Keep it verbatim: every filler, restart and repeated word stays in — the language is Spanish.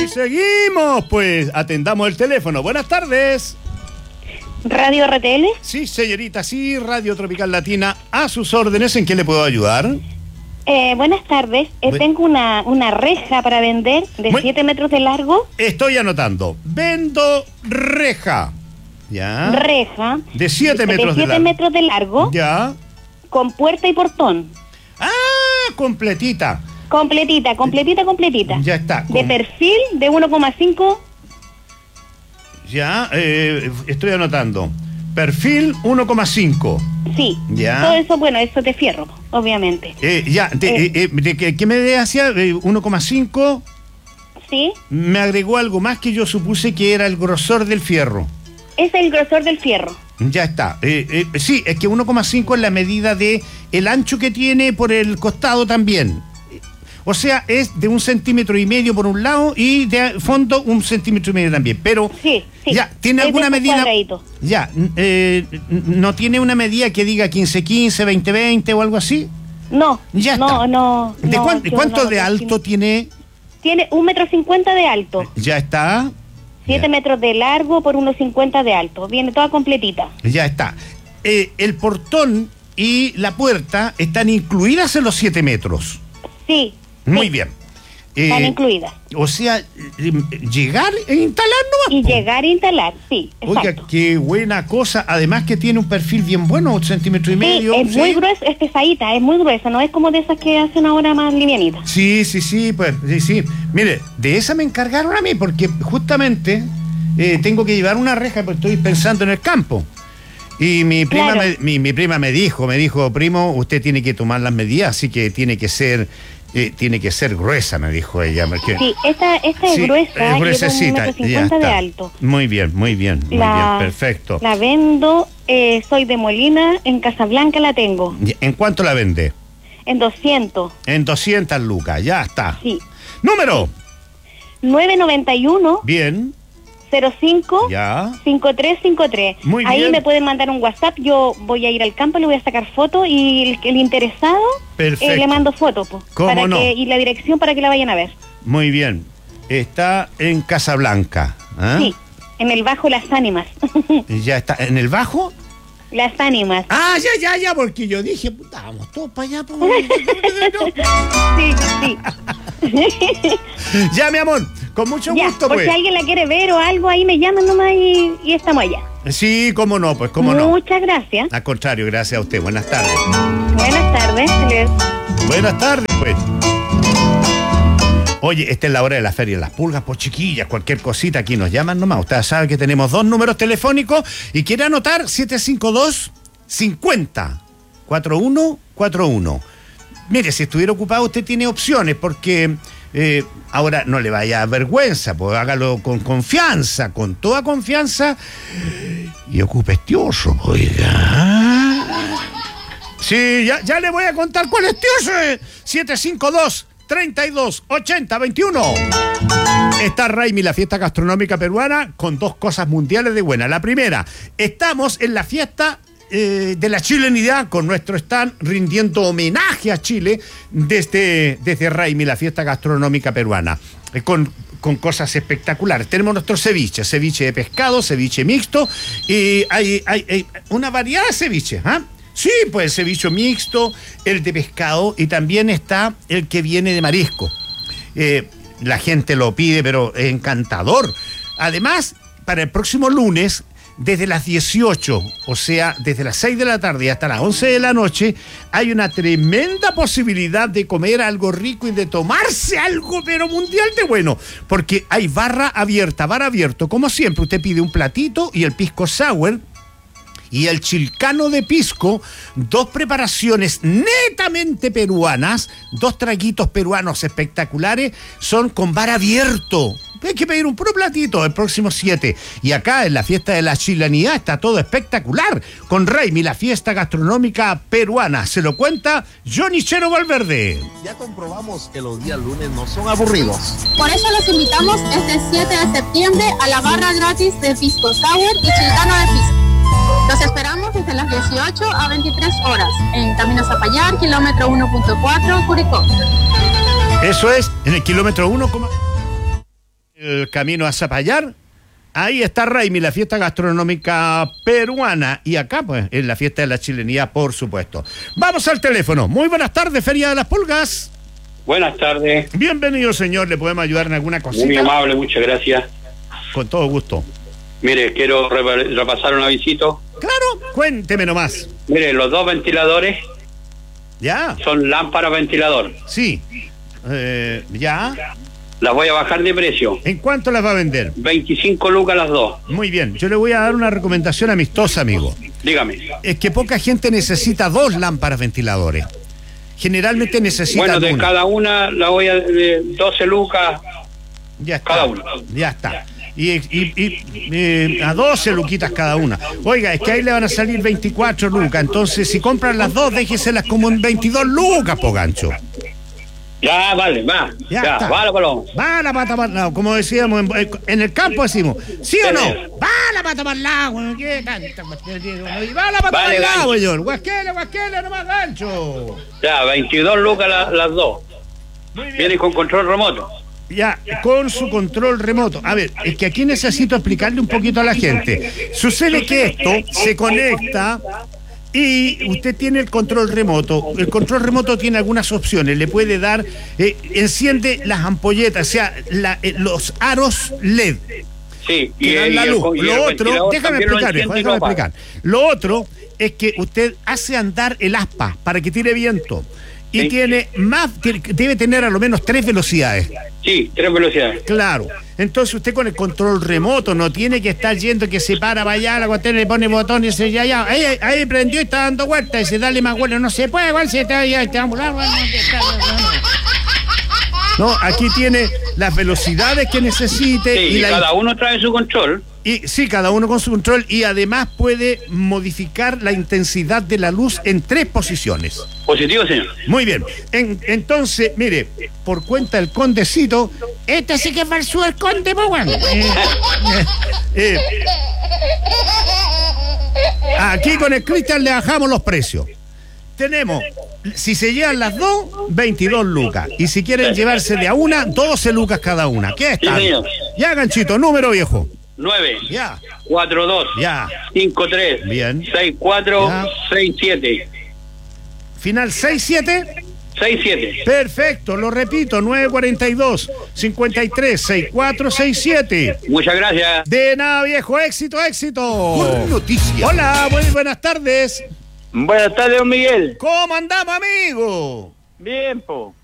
seguimos, pues atendamos el teléfono. Buenas tardes. ¿Radio R T L? Sí, señorita, sí, Radio Tropical Latina, a sus órdenes. ¿En qué le puedo ayudar? Eh, buenas tardes. Eh, Bu- tengo una, una reja para vender de Muy- siete metros de largo. Estoy anotando. Vendo reja. ¿Ya? Reja. De siete metros de siete largo. metros de largo. ¿Ya? Con puerta y portón. Ah, completita. Completita, completita, completita. Ya está. De Com- perfil de uno coma cinco. Ya, eh, estoy anotando. Perfil uno coma cinco. Sí. Ya. Todo eso, bueno, eso de fierro, obviamente. Eh, ya, de, Eh. eh, eh, de que, ¿qué me hacía? Eh, uno coma cinco. Sí. Me agregó algo más que yo supuse que era el grosor del fierro. Es el grosor del fierro. Ya está. Eh, eh, sí, es que uno coma cinco es la medida de el ancho que tiene por el costado también. O sea, es de un centímetro y medio por un lado y de fondo un centímetro y medio también. Pero Sí, sí. ya, ¿tiene Es alguna de esos medida? cuadraditos. Ya, eh, ¿no tiene una medida que diga quince quince, veinte veinte o algo así? No. Ya no, está. no, ¿De no, cuán- yo ¿Cuánto no de lo alto defino. tiene? Tiene un metro cincuenta de alto. Ya está. Siete Ya. metros de largo por unos cincuenta de alto. Viene toda completita. Ya está. Eh, el portón y la puerta están incluidas en los siete metros. Sí. Muy sí, bien. Están Eh, incluidas. O sea, eh, llegar e instalar nomás. Y po. llegar a instalar, sí, Oiga, exacto. qué buena cosa. Además que tiene un perfil bien bueno, un centímetro y Sí, medio. es muy grueso, es pesadita, es muy gruesa, no es como de esas que hacen ahora más livianitas. Sí, sí, sí, pues, sí, sí. Mire, de esa me encargaron a mí, porque justamente eh, tengo que llevar una reja, porque estoy pensando en el campo. Y mi prima, Claro. me, mi, mi prima me dijo, me dijo, primo, usted tiene que tomar las medidas, así que tiene que ser, eh, tiene que ser gruesa, me dijo ella. Porque, Sí, esta, esta es Sí, gruesa, es y es de un gruesecita, metro ya cincuenta de está. alto. Muy bien, muy bien, muy La- bien, perfecto. La vendo, eh, soy de Molina, en Casablanca la tengo, ¿En cuánto la vende? en doscientos, En doscientas lucas, ya está. sí. Número. nueve noventa y uno, Bien, cero cinco, ya. cinco tres cinco tres. Muy Ahí bien. me pueden mandar un WhatsApp, yo voy a ir al campo, le voy a sacar fotos y el, el interesado Perfecto. eh, le mando fotos po, ¿Cómo para no? que, y la dirección para que la vayan a ver. Muy bien. Está en Casablanca. ¿ah? Sí, en el Bajo Las Ánimas. Ya está. ¿En el bajo? Las Ánimas. Ah, ya, ya, ya, porque yo dije, puta, vamos todos para allá. po. Sí, sí. Ya, mi amor, con mucho Ya, gusto, por pues. si alguien la quiere ver o algo, ahí me llaman nomás y, y estamos allá. Sí, cómo no, pues cómo no. Muchas gracias. Al contrario, gracias a usted. Buenas tardes. Buenas tardes. Les- Buenas tardes, pues. Oye, esta es la hora de la Feria de las Pulgas, por chiquillas, cualquier cosita aquí nos llaman nomás. Usted sabe que tenemos dos números telefónicos y quiere anotar siete cinco dos, cincuenta, cuarenta y uno cuarenta y uno. Mire, si estuviera ocupado usted tiene opciones porque eh, ahora no le vaya a vergüenza, pues hágalo con confianza, con toda confianza y ocupe estioso, oiga. Sí, ya, ya le voy a contar cuál es estioso. siete cinco dos, treinta y dos, ochenta, veintiuno. Está Raimi, la fiesta gastronómica peruana, con dos cosas mundiales de buena. La primera, estamos en la fiesta eh, de la chilenidad con nuestro stand rindiendo homenaje a Chile desde, desde Raimi, la fiesta gastronómica peruana. Eh, con con cosas espectaculares. Tenemos nuestro ceviche, ceviche de pescado, ceviche mixto, y hay, hay, hay una variedad de ceviches, ¿ah? Sí, pues el ceviche mixto, el de pescado, y también está el que viene de marisco. Eh, la gente lo pide, pero es encantador. Además, para el próximo lunes, desde las dieciocho, o sea, desde las seis de la tarde hasta las once de la noche, hay una tremenda posibilidad de comer algo rico y de tomarse algo, pero mundial de bueno, porque hay barra abierta, bar abierto. Como siempre, usted pide un platito y el pisco sour y el chilcano de pisco, dos preparaciones netamente peruanas, dos traguitos peruanos espectaculares, son con bar abierto. Hay que pedir un puro platito el próximo siete. Y acá en la fiesta de la chilenidad está todo espectacular. Con Raimi, la fiesta gastronómica peruana. Se lo cuenta Johnny Chero Valverde. Ya comprobamos que los días lunes no son aburridos. Por eso los invitamos este siete de septiembre a la barra gratis de Pisco Sour y Chilcano de Pisco. Los esperamos desde las dieciocho a veintitrés horas en Camino Zapallar, kilómetro uno punto cuatro, Curicó. Eso es, en el kilómetro uno. el camino a Zapallar. Ahí está Raimi, la fiesta gastronómica peruana. Y acá, pues, es la fiesta de la chilenía, por supuesto. Vamos al teléfono. Muy buenas tardes, Feria de las Pulgas. Buenas tardes. Bienvenido, señor. ¿Le podemos ayudar en alguna cosita? Muy amable, muchas gracias. Con todo gusto. Mire, quiero repa- repasar un avisito. Claro, cuénteme nomás. Mire, los dos ventiladores ¿Ya? son lámparas ventilador. Sí. Eh, ¿Ya? Las voy a bajar de precio. ¿En cuánto las va a vender? veinticinco lucas las dos. Muy bien. Yo le voy a dar una recomendación amistosa, amigo. Dígame. Es que poca gente necesita dos lámparas ventiladores. Generalmente necesitan Bueno, de una. cada una la voy a de doce lucas Ya está. cada una. Ya está. Y, y, y, eh, a doce luquitas cada una. Oiga, es que ahí le van a salir veinticuatro lucas. Entonces, si compran las dos, déjeselas como en veintidós lucas, po gancho. Ya, vale, va. Ya Ya, está. vale, Paloma. Va la pata para el lado, como decíamos en, en el campo decimos, ¿sí o no? Va la pata para el lado, weón, ¿qué tanta cuestión tiene, weón? Y va la pata Vale, para el lado, gancho. señor. Guasquele, guasquele, nomás gancho. Ya, veintidós lucas la- las dos. Muy bien. Viene con control remoto. Ya, con su control remoto. A ver, es que aquí necesito explicarle un poquito a la gente. Sucede que esto se conecta y usted tiene el control remoto. El control remoto tiene algunas opciones. Le puede dar, eh, enciende las ampolletas, o sea, la- eh, los aros L E D. Sí, Que dan y la el- luz. y el Lo otro, ventilador déjame también lo explicar, viejo, enciende y déjame lo apaga. explicar. Lo otro es que usted hace andar el aspa para que tire viento. Y Sí. tiene más, tiene- debe tener a lo menos tres velocidades. Sí, tres velocidades. Claro. Entonces usted con el control remoto no tiene que estar yendo que se para para allá, la cuestión le pone botón y dice ya, ya, ahí, ahí prendió y está dando vuelta y dice dale más vuelta, no se puede, igual se está ya, te vamos a volar, no, aquí tiene las velocidades que necesite Sí, y, y la, cada uno trae su control. y sí, cada uno con su control y además puede modificar la intensidad de la luz en tres posiciones. Positivo, señor. Muy bien. En- entonces, mire, por cuenta del condecito, este sí que falsó el conde, po, weón. Eh, eh, eh, aquí con el Cristian le bajamos los precios. Tenemos, si se llevan las dos, veintidós lucas. Y si quieren llevarse de a una, doce lucas cada una. ¿Qué está? Sí, señor. Ya, ganchito, número viejo. nueve, Ya, cuatro dos, ya. cinco tres, Bien. seis cuatro, Ya. seis siete. Final seis siete. seis siete. Perfecto, lo repito, nueve cuarenta y dos, cincuenta y tres, sesenta y cuatro, sesenta y siete. Muchas gracias. De nada, viejo, éxito, éxito. Con noticias. Hola, muy buenas tardes. Buenas tardes, don Miguel. ¿Cómo andamos, amigo? Bien, po.